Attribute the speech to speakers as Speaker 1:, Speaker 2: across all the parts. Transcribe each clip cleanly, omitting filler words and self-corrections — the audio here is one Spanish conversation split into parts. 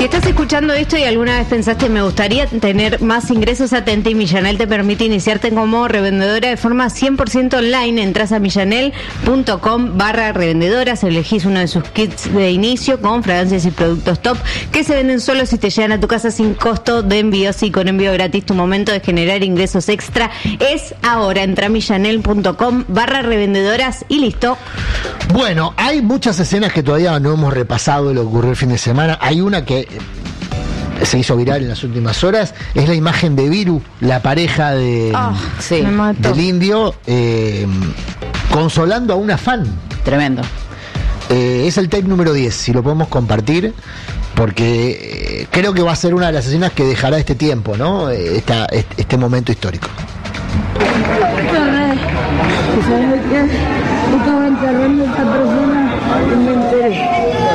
Speaker 1: estás escuchando esto y alguna vez pensaste me gustaría tener más ingresos, atenta, y Millanel te permite iniciarte como revendedora de forma 100% online. Entras a millanel.com/revendedoras, elegís uno de sus kits de inicio con fragancias y productos top que se venden solo si te llegan a tu casa sin costo de envíos y con envío gratis. Tu momento de generar ingresos extra es ahora. Entra a millanel.com/revendedoras y listo.
Speaker 2: Bueno, hay muchas escenas que todavía no hemos repasado de lo que ocurrió el fin de semana. Hay una que se hizo viral en las últimas horas, es la imagen de Viru, la pareja del Indio, consolando a una fan.
Speaker 3: Tremendo.
Speaker 2: Es el tape número 10, si lo podemos compartir, porque creo que va a ser una de las escenas que dejará este tiempo, ¿no? Este momento histórico.
Speaker 4: ¿Sabes qué? Estaba enterrando a esta persona y me enteré.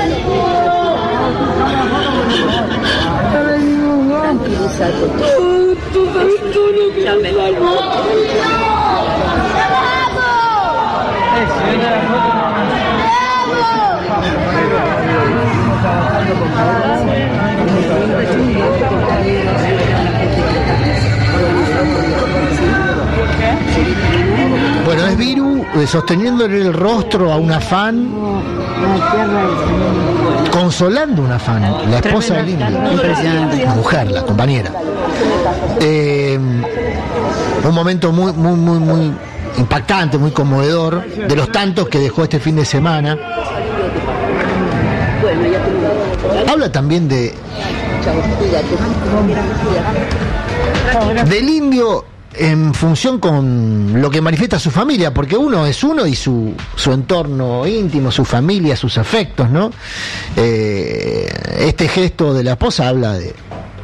Speaker 4: Ahora digo, tranquilízate. Tú sabes todo lo que me
Speaker 2: Bueno, es Viru sosteniéndole el rostro a una fan, consolando a una fan, la esposa del Indio, la mujer, la compañera. Un momento muy impactante, muy conmovedor, de los tantos que dejó este fin de semana. Habla también del Indio en función con lo que manifiesta su familia, porque uno es uno y su entorno íntimo, su familia, sus afectos, ¿no? Este gesto de la esposa habla de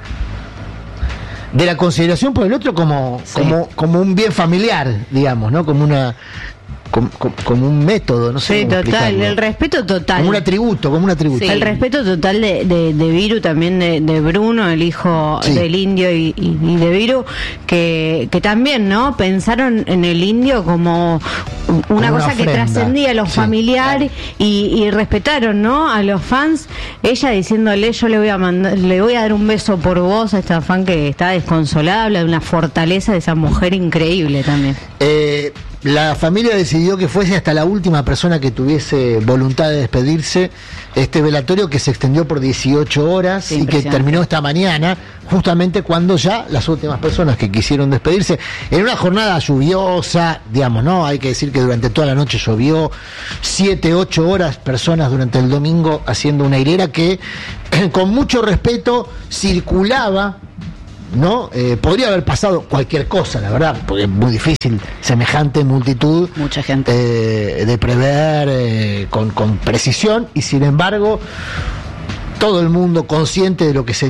Speaker 2: la consideración por el otro como un bien familiar, digamos, ¿no? Como un método, no sé.
Speaker 1: Sí, total, el respeto total.
Speaker 2: Como un atributo. Sí.
Speaker 1: El respeto total de Viru, también de Bruno, el hijo del Indio y de Viru, que también, ¿no? Pensaron en el Indio como una cosa ofrenda, que trascendía lo familiar, y respetaron, ¿no? A los fans, ella diciéndole, yo le voy a dar un beso por vos a esta fan que está desconsolada, habla de una fortaleza de esa mujer increíble también.
Speaker 2: La familia decidió que fuese hasta la última persona que tuviese voluntad de despedirse, este velatorio que se extendió por 18 horas y que terminó esta mañana, justamente cuando ya las últimas personas que quisieron despedirse, en una jornada lluviosa, digamos, ¿no? Hay que decir que durante toda la noche llovió, 7, 8 horas personas durante el domingo haciendo una hilera que con mucho respeto circulaba, ¿no? Podría haber pasado cualquier cosa, la verdad, porque es muy difícil semejante multitud,
Speaker 3: mucha gente,
Speaker 2: de prever con precisión, y sin embargo todo el mundo consciente de lo que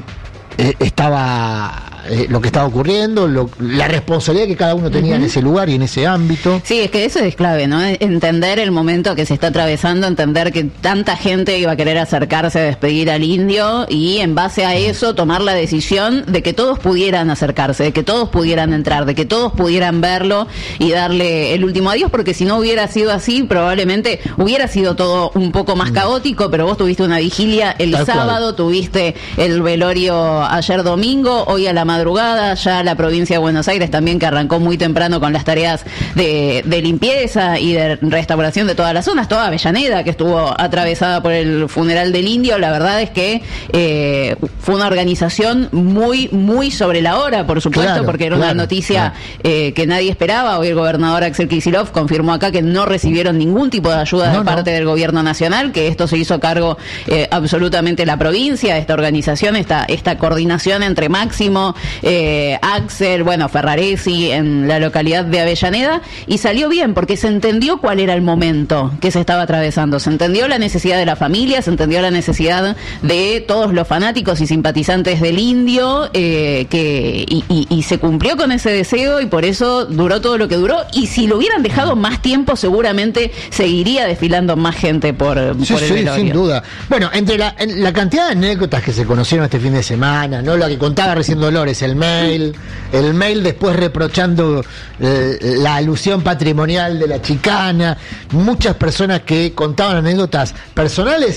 Speaker 2: lo que estaba ocurriendo, la responsabilidad que cada uno tenía en ese lugar y en ese ámbito.
Speaker 3: Sí, es que eso es clave, ¿no? Entender el momento que se está atravesando, entender que tanta gente iba a querer acercarse a despedir al Indio y en base a eso tomar la decisión de que todos pudieran acercarse, de que todos pudieran entrar, de que todos pudieran verlo y darle el último adiós, porque si no hubiera sido así, probablemente hubiera sido todo un poco más caótico, pero vos tuviste una vigilia el sábado, tuviste el velorio ayer domingo, hoy a la madrugada, ya la provincia de Buenos Aires también, que arrancó muy temprano con las tareas de limpieza y de restauración de todas las zonas, toda Avellaneda que estuvo atravesada por el funeral del Indio. La verdad es que fue una organización muy, muy sobre la hora, por supuesto, porque era una noticia que nadie esperaba. Hoy el gobernador Axel Kicillof confirmó acá que no recibieron ningún tipo de ayuda de parte del gobierno nacional, que esto se hizo cargo absolutamente la provincia, esta organización, esta coordinación entre Máximo, Axel, Ferraresi en la localidad de Avellaneda, y salió bien porque se entendió cuál era el momento que se estaba atravesando, se entendió la necesidad de la familia, se entendió la necesidad de todos los fanáticos y simpatizantes del Indio, y se cumplió con ese deseo, y por eso duró todo lo que duró, y si lo hubieran dejado más tiempo seguramente seguiría desfilando más gente por el velorio.
Speaker 2: Sin duda. Bueno, entre la cantidad de anécdotas que se conocieron este fin de semana, ¿no? Lo que contaba recién Dolores, el mail después reprochando la alusión patrimonial de la chicana, muchas personas que contaban anécdotas personales.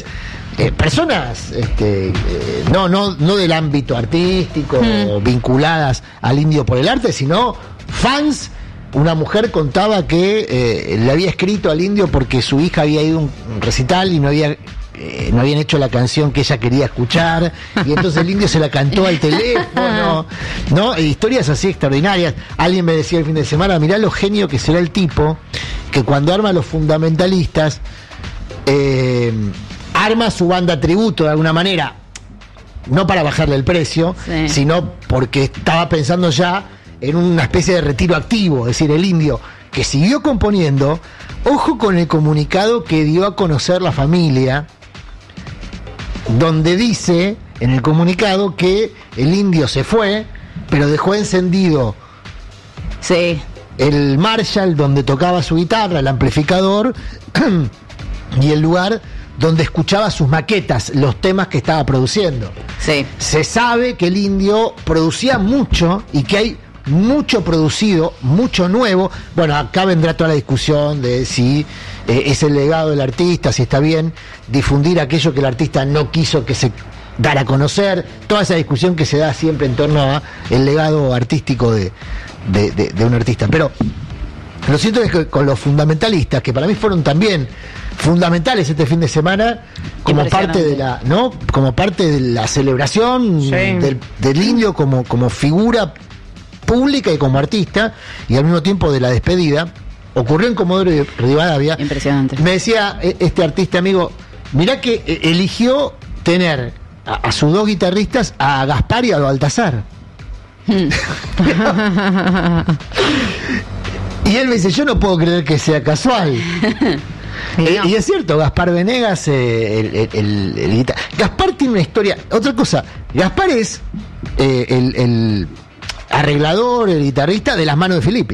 Speaker 2: personas no del ámbito artístico vinculadas al indio por el arte, sino fans. Una mujer contaba que le había escrito al indio porque su hija había ido a un recital y no habían hecho la canción que ella quería escuchar, y entonces el indio se la cantó al teléfono, ¿no? Historias así extraordinarias. Alguien me decía el fin de semana, mirá lo genio que será el tipo, que cuando arma los fundamentalistas, arma su banda tributo de alguna manera, no para bajarle el precio, sino porque estaba pensando ya en una especie de retiro activo. Es decir, el indio, que siguió componiendo, ojo con el comunicado que dio a conocer la familia, donde dice en el comunicado que el indio se fue, pero dejó encendido el Marshall donde tocaba su guitarra, el amplificador, y el lugar donde escuchaba sus maquetas, los temas que estaba produciendo. Se sabe que el indio producía mucho y que hay mucho producido, mucho nuevo. Bueno, acá vendrá toda la discusión de si es el legado del artista, si está bien difundir aquello que el artista no quiso que se dara a conocer, toda esa discusión que se da siempre en torno a el legado artístico de un artista. Pero lo cierto es que con los fundamentalistas, que para mí fueron también fundamentales este fin de semana, como parte de la, ¿no? Como parte de la celebración del indio como figura pública y como artista, y al mismo tiempo de la despedida, ocurrió en Comodoro Rivadavia.
Speaker 3: Impresionante.
Speaker 2: Me decía este artista amigo, mirá que eligió tener a sus dos guitarristas, a Gaspar y a Baltasar. Y él me dice, yo no puedo creer que sea casual. Y es cierto, Gaspar Venegas, Gaspar tiene una historia. Otra cosa, Gaspar es el arreglador, el guitarrista de Las Manos de Filippi.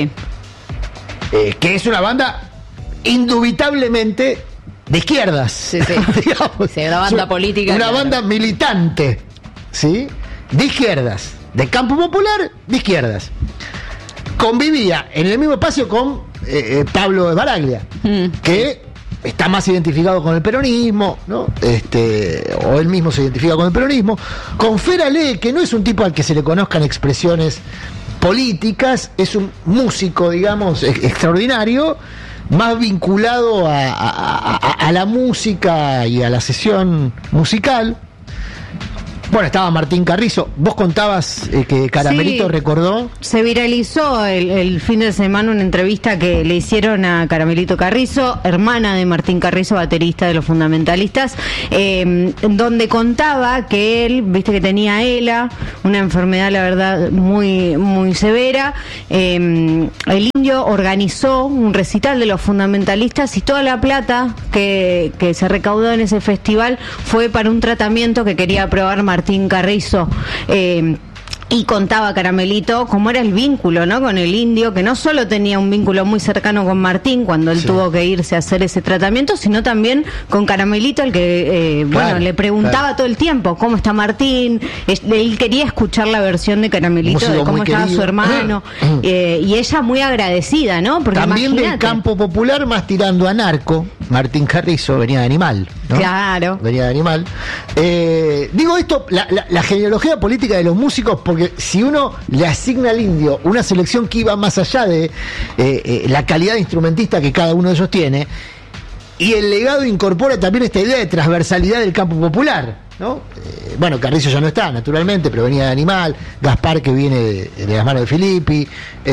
Speaker 2: Que es una banda indubitablemente de izquierdas.
Speaker 3: Digamos, una banda política.
Speaker 2: Una banda militante, ¿sí? De izquierdas, de campo popular, de izquierdas. Convivía en el mismo espacio con Pablo de Baraglia, que está más identificado con el peronismo, ¿no? O él mismo se identifica con el peronismo. Con Feralé, que no es un tipo al que se le conozcan expresiones políticas, es un músico, digamos, extraordinario, más vinculado a la música y a la sesión musical. Bueno, estaba Martín Carrizo. Vos contabas que Caramelito recordó.
Speaker 1: Se viralizó el fin de semana una entrevista que le hicieron a Caramelito Carrizo, hermana de Martín Carrizo, baterista de Los Fundamentalistas, donde contaba que él, viste que tenía ELA, una enfermedad, la verdad, muy, muy severa. El indio organizó un recital de Los Fundamentalistas y toda la plata que se recaudó en ese festival fue para un tratamiento que quería probar Martín Carrizo. Y contaba Caramelito cómo era el vínculo, ¿no? Con el indio, que no solo tenía un vínculo muy cercano con Martín cuando él tuvo que irse a hacer ese tratamiento, sino también con Caramelito, el que le preguntaba todo el tiempo cómo está Martín. Él quería escuchar la versión de Caramelito de cómo estaba su hermano, y ella muy agradecida, ¿no? Porque
Speaker 2: también imagínate, del campo popular, más tirando a narco. Martín Carrizo venía de Animal, ¿no?
Speaker 1: Claro.
Speaker 2: Venía de Animal. Digo esto, la genealogía política de los músicos, porque si uno le asigna al indio una selección que iba más allá de la calidad de instrumentista que cada uno de ellos tiene, y el legado incorpora también esta idea de transversalidad del campo popular, ¿no? Bueno, Carrizo ya no está, naturalmente, pero venía de Animal. Gaspar, que viene de Las Manos de Filippi.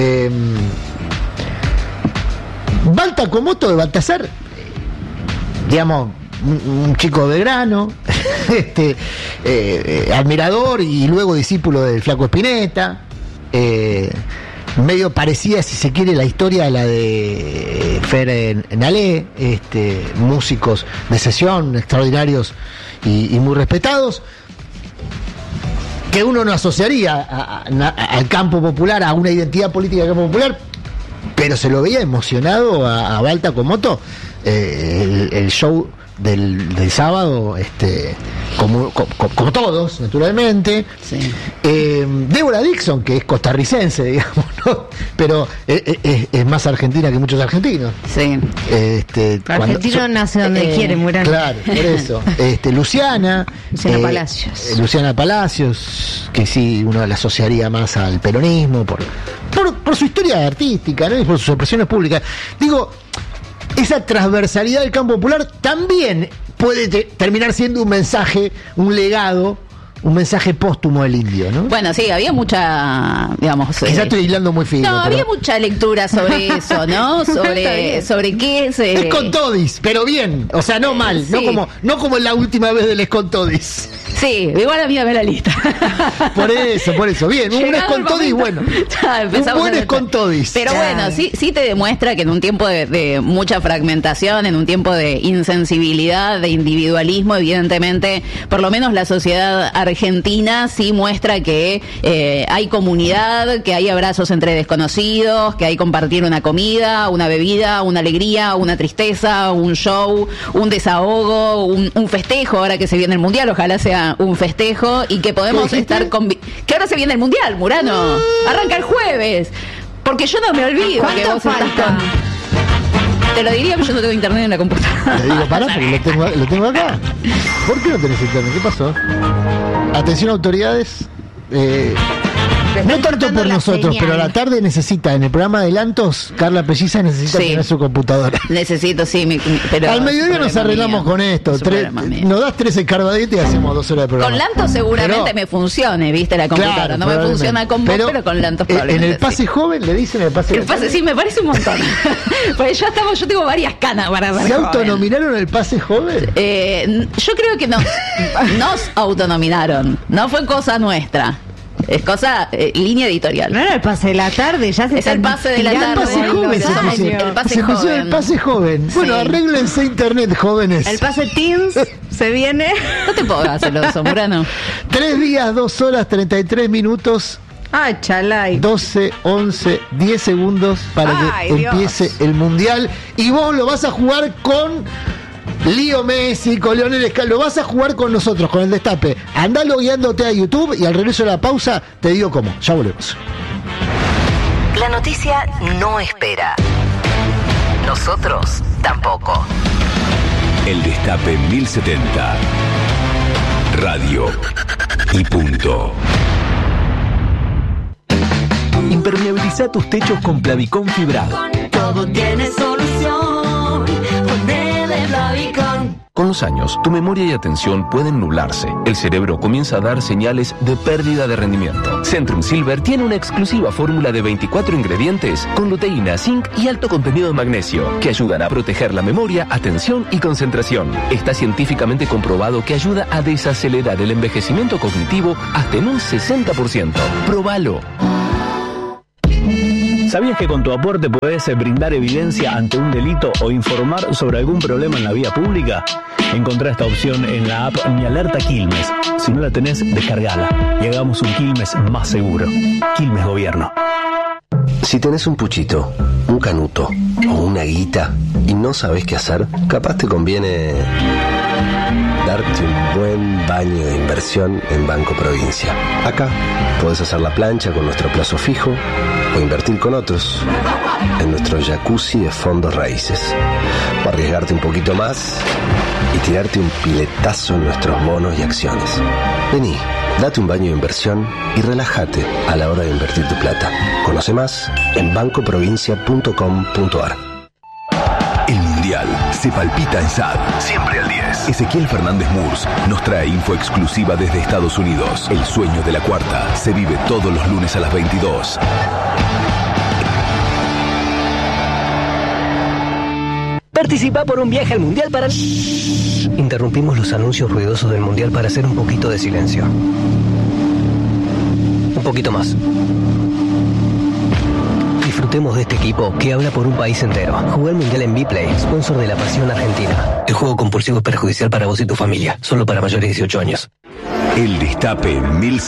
Speaker 2: Balta Comoto de Baltasar, digamos, un chico de grano, admirador y luego discípulo del Flaco Spinetta, medio parecida, si se quiere, la historia a la de Fer Nalé, músicos de sesión extraordinarios y muy respetados, que uno no asociaría al campo popular, a una identidad política del campo popular, pero se lo veía emocionado a Balta Comoto. El show del sábado, como todos, naturalmente.
Speaker 3: Sí.
Speaker 2: Deborah Dixon, que es costarricense, digamos, ¿no? Pero es más argentina que muchos argentinos.
Speaker 3: Sí.
Speaker 1: Argentino nace donde quiere, Murano.
Speaker 2: Claro, por eso. Luciana
Speaker 1: Palacios.
Speaker 2: Luciana Palacios, que sí, uno la asociaría más al peronismo por su historia artística, ¿no? Y por sus expresiones públicas. Digo, esa transversalidad del campo popular también puede terminar siendo un mensaje, un legado, un mensaje póstumo del indio, ¿no?
Speaker 3: Bueno, sí, había mucha, digamos...
Speaker 2: Quizás estoy hilando muy fino.
Speaker 3: No, había mucha lectura sobre eso, ¿no? sobre qué es...
Speaker 2: Es con todis, pero bien, o sea, no mal,
Speaker 3: sí.
Speaker 2: no como la última vez del Escontodis.
Speaker 3: Sí, igual a mí me la lista.
Speaker 2: Por eso, bien, un Escontodis bueno. Un buen Escontodis.
Speaker 3: Pero bueno, sí te demuestra que en un tiempo de mucha fragmentación, en un tiempo de insensibilidad, de individualismo, evidentemente, por lo menos la sociedad argentina sí muestra que hay comunidad, que hay abrazos entre desconocidos, que hay compartir una comida, una bebida, una alegría, una tristeza, un show, un desahogo, un festejo, ahora que se viene el Mundial, ojalá sea un festejo, y que podemos estar que ahora se viene el Mundial, Murano, arranca el jueves, porque yo no me olvido que vos estás te lo diría, pero yo no tengo internet en la computadora.
Speaker 2: Te digo, pará, porque lo tengo acá. ¿Por qué no tenés internet? ¿Qué pasó? Atención, autoridades. No tanto por nosotros, pero a la tarde necesita, en el programa Adelantos, Carla Pelliza necesita tener su computadora.
Speaker 3: Necesito, sí, pero...
Speaker 2: Al mediodía nos arreglamos con esto. Nos das 3 escarbadientes y hacemos 2 horas de programa.
Speaker 3: Con Lantos seguramente me funcione, ¿viste? La computadora. Claro, no me funciona con vos, pero con Lantos probablemente.
Speaker 2: En el pase joven le dicen el pase joven.
Speaker 3: Sí, me parece un montón. Porque yo tengo varias canas para ver.
Speaker 2: ¿Se autonominaron el pase joven?
Speaker 3: Yo creo que nos autonominaron. No fue cosa nuestra. Es cosa, línea editorial.
Speaker 1: No era el pase de la tarde, ya se
Speaker 3: es el pase de la tarde.
Speaker 2: El pase joven se pusieron el pase joven. Sí. Bueno, arréglense internet, jóvenes.
Speaker 1: El pase Teens se viene.
Speaker 3: No te puedo hacerlo eso, Murano.
Speaker 2: 3 días, 2 horas, 33 minutos.
Speaker 1: Ay, chalay.
Speaker 2: 12, 11, 10 segundos para que empiece el Mundial. Y vos lo vas a jugar con Lío Messi, con Lionel Scaloni. Lo vas a jugar con nosotros, con el Destape. Andá logueándote a YouTube y al regreso de la pausa te digo cómo. Ya volvemos.
Speaker 5: La noticia no espera. Nosotros tampoco.
Speaker 6: El Destape 1070. Radio y punto. Impermeabiliza tus techos con Plavicón fibrado.
Speaker 7: Todo tiene solución. Ponele Plavicón.
Speaker 6: Con los años, tu memoria y atención pueden nublarse. El cerebro comienza a dar señales de pérdida de rendimiento. Centrum Silver tiene una exclusiva fórmula de 24 ingredientes con luteína, zinc y alto contenido de magnesio que ayudan a proteger la memoria, atención y concentración. Está científicamente comprobado que ayuda a desacelerar el envejecimiento cognitivo hasta en un 60%. Próbalo.
Speaker 8: ¿Sabías que con tu aporte puedes brindar evidencia ante un delito o informar sobre algún problema en la vía pública? Encontrá esta opción en la app Mi Alerta Quilmes. Si no la tenés, descargala y hagamos un Quilmes más seguro. Quilmes Gobierno.
Speaker 9: Si tenés un puchito, un canuto o una guita y no sabés qué hacer, capaz te conviene darte un buen baño de inversión en Banco Provincia. Acá podés hacer la plancha con nuestro plazo fijo o invertir con otros en nuestro jacuzzi de fondos raíces. O arriesgarte un poquito más y tirarte un piletazo en nuestros bonos y acciones. Vení, date un baño de inversión y relájate a la hora de invertir tu plata. Conoce más en bancoprovincia.com.ar.
Speaker 6: El Mundial se palpita en SAD, siempre al 10. Ezequiel Fernández Murs nos trae info exclusiva desde Estados Unidos. El sueño de la cuarta se vive todos los lunes a las 22.
Speaker 10: Participa por un viaje al Mundial para... Interrumpimos los anuncios ruidosos del Mundial para hacer un poquito de silencio. Un poquito más. Disfrutemos de este equipo que habla por un país entero. Juega el Mundial en Bplay, sponsor de la pasión argentina. El juego compulsivo es perjudicial para vos y tu familia. Solo para mayores de 18 años.
Speaker 6: El Destape 1070.